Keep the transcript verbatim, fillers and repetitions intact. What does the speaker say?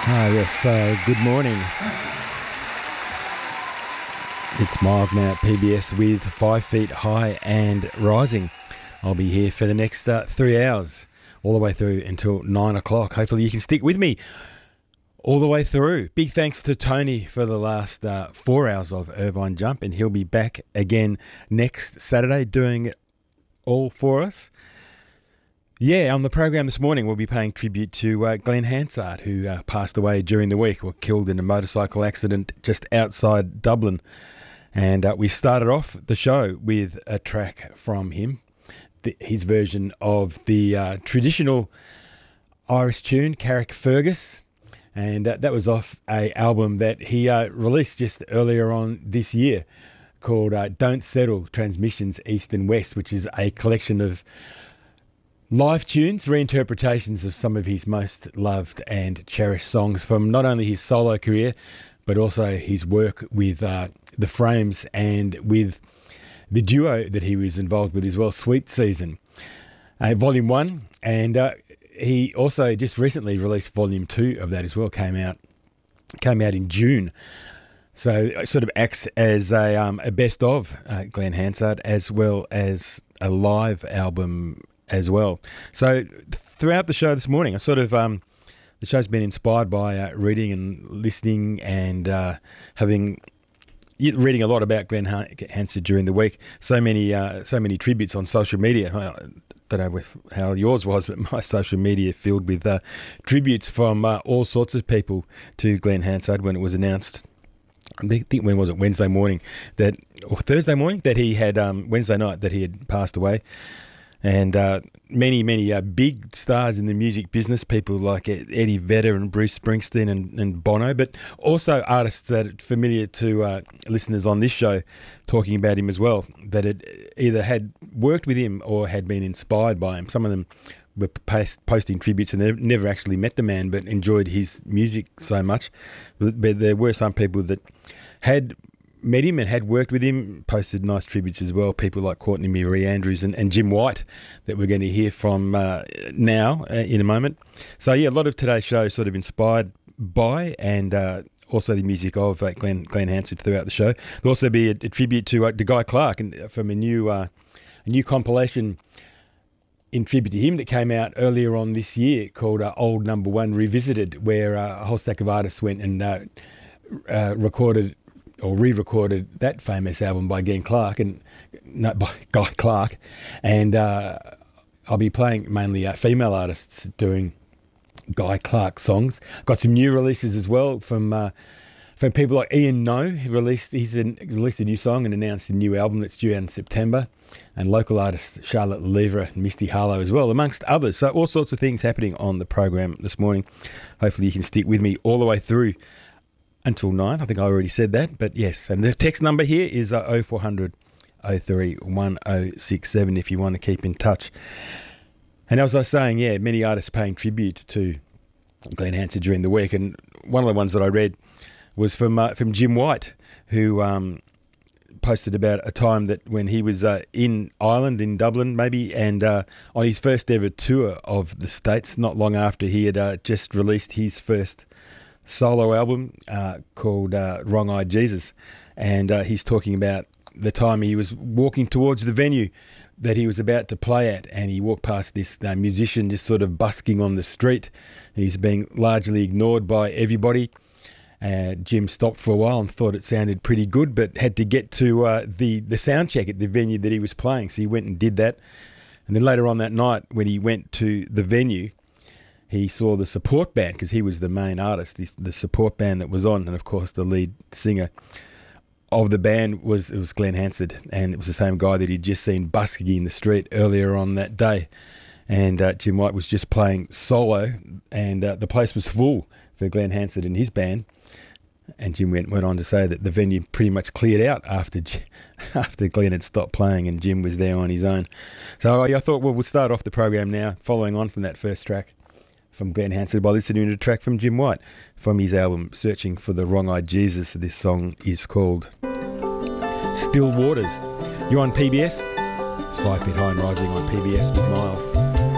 Ah, yes, uh, good morning. It's Miles now at P B S with Five Feet High and Rising. I'll be here for the next uh, three hours, all the way through until nine o'clock. Hopefully you can stick with me all the way through. Big thanks to Tony for the last uh, four hours of Irvine Jump, and he'll be back again next Saturday doing it all for us. Yeah, on the program this morning, we'll be paying tribute to uh, Glenn Hansard, who uh, passed away during the week or killed in a motorcycle accident just outside Dublin. And uh, we started off the show with a track from him, the, his version of the uh, traditional Irish tune, Carrickfergus. And uh, that was off a album that he uh, released just earlier on this year called uh, Don't Settle, Transmissions East and West, which is a collection of live tunes, reinterpretations of some of his most loved and cherished songs from not only his solo career, but also his work with uh, The Frames and with the duo that he was involved with as well, Sweet Season, uh, Volume one. And uh, he also just recently released Volume two of that as well, came out came out in June. So it sort of acts as a, um, a best of uh, Glenn Hansard, as well as a live album as well. So throughout the show this morning, I sort of um, the show's been inspired by uh, reading and listening and uh, having reading a lot about Glenn Hansard during the week. So many uh, so many tributes on social media. I don't know if, how yours was, but my social media filled with uh, tributes from uh, all sorts of people to Glenn Hansard when it was announced. I think when was it Wednesday morning that or Thursday morning that he had um, Wednesday night that he had passed away. And uh, many, many uh, big stars in the music business, people like Eddie Vedder and Bruce Springsteen and, and Bono, but also artists that are familiar to uh, listeners on this show talking about him as well, that had either had worked with him or had been inspired by him. Some of them were post- posting tributes and they never actually met the man but enjoyed his music so much. But there were some people that had met him and had worked with him, posted nice tributes as well. People like Courtney Marie Andrews and, and Jim White that we're going to hear from uh, now uh, in a moment. So yeah, a lot of today's show is sort of inspired by and uh, also the music of uh, Glenn Glenn Hansard throughout the show. There'll also be a, a tribute to uh, to Guy Clark and from a new uh, a new compilation in tribute to him that came out earlier on this year called uh, Old Number One Revisited, where uh, a whole stack of artists went and uh, uh, recorded or re-recorded that famous album by Glenn Clark and no, by Guy Clark, and uh, I'll be playing mainly uh, female artists doing Guy Clark songs. Got some new releases as well from uh, from people like Ian No. He released he's an, released a new song and announced a new album that's due out in September, and local artists Charlotte Levera and Misty Harlow as well, amongst others. So all sorts of things happening on the program this morning. Hopefully you can stick with me all the way through until nine. I think I already said that, but yes. And the text number here is uh, oh four hundred, oh three, one oh six seven if you want to keep in touch. And as I was saying, yeah, many artists paying tribute to Glenn Hansard during the week. And one of the ones that I read was from uh, from Jim White, who um, posted about a time that when he was uh, in Ireland, in Dublin maybe, and uh, on his first ever tour of the States, not long after he had uh, just released his first solo album uh, called uh, Wrong Eyed Jesus, and uh, he's talking about the time he was walking towards the venue that he was about to play at, and he walked past this uh, musician just sort of busking on the street, and he's being largely ignored by everybody. Uh, Jim stopped for a while and thought it sounded pretty good, but had to get to uh, the, the sound check at the venue that he was playing, so he went and did that. And then later on that night, when he went to the venue, he saw the support band, because he was the main artist, the, the support band that was on, and of course the lead singer of the band was it was Glenn Hansard, and it was the same guy that he'd just seen busking in the street earlier on that day. And uh, Jim White was just playing solo, and uh, the place was full for Glenn Hansard and his band. And Jim went, went on to say that the venue pretty much cleared out after after Glenn had stopped playing and Jim was there on his own. So I thought, well, we'll start off the program now, following on from that first track from Glenn Hansard by listening to a track from Jim White from his album Searching for the Wrong Eyed Jesus. This song is called Still Waters. You're on P B S. It's Five Feet High and Rising on P B S with Miles.